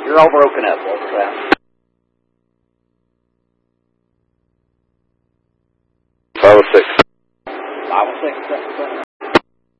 You're all broken up. What was that? 506. 506.